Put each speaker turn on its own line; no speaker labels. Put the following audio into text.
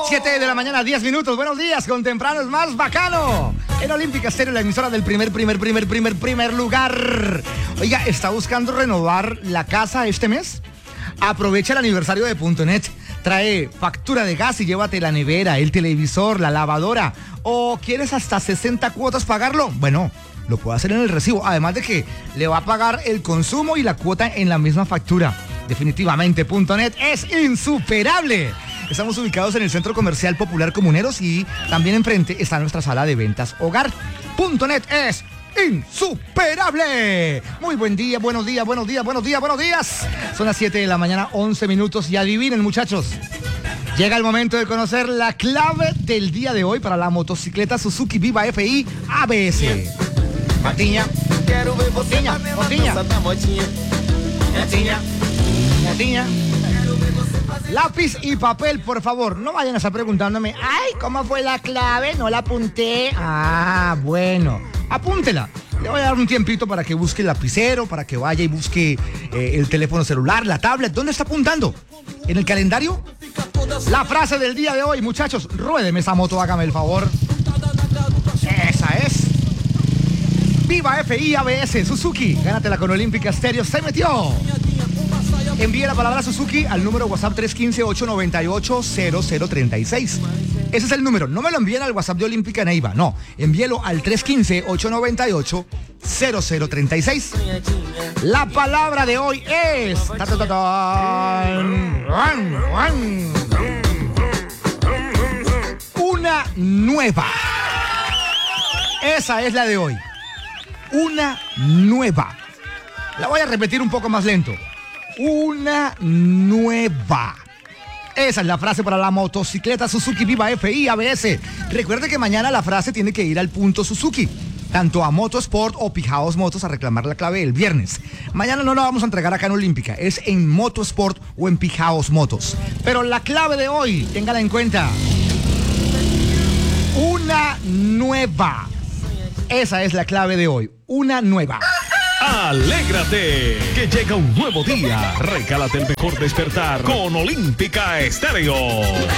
7 de la mañana, 10 minutos. Buenos días, con temprano es más bacano. En Olímpica Estéreo, la emisora del primer lugar. Oiga, ¿está buscando renovar la casa este mes? Aprovecha el aniversario de .net. Trae factura de gas y llévate la nevera, el televisor, la lavadora. ¿O quieres hasta 60 cuotas pagarlo? Bueno, lo puede hacer en el recibo. Además de que le va a pagar el consumo y la cuota en la misma factura. Definitivamente, .net es insuperable. Estamos ubicados en el Centro Comercial Popular Comuneros y también enfrente está nuestra sala de ventas Hogar. .net es insuperable. Muy buen día, buenos días. Son las 7 de la mañana, 11 minutos y adivinen, muchachos. Llega el momento de conocer la clave del día de hoy para la motocicleta Suzuki Viva FI ABS. Motiña. Lápiz y papel, por favor. No vayan a estar preguntándome, ay, ¿cómo fue la clave? No la apunté. Ah, bueno, apúntela. Le voy a dar un tiempito para que busque el lapicero, para que vaya y busque el teléfono celular, la tablet. ¿Dónde está apuntando? ¿En el calendario? La frase del día de hoy, muchachos. Ruédeme esa moto, hágame el favor. Esa es. Viva FI ABS Suzuki. Gánatela con Olímpica Estéreo. Se metió. Envíe la palabra Suzuki al número WhatsApp 315-898-0036. Ese es el número. No me lo envíen al WhatsApp de Olímpica Neiva. No, envíelo al 315-898-0036. La palabra de hoy es... una nueva. Esa es la de hoy. Una nueva. La voy a repetir un poco más lento. Una nueva. Esa es la frase para la motocicleta Suzuki Viva FI ABS. Recuerde que mañana la frase tiene que ir al punto Suzuki, tanto a Motosport o Pijaos Motos, a reclamar la clave el viernes. Mañana no la vamos a entregar acá en Olímpica, es en Motosport o en Pijaos Motos. Pero la clave de hoy, téngala en cuenta. Una nueva. Esa es la clave de hoy. Una nueva.
¡Alégrate! Que llega un nuevo día. Regálate el mejor despertar con Olímpica Estéreo.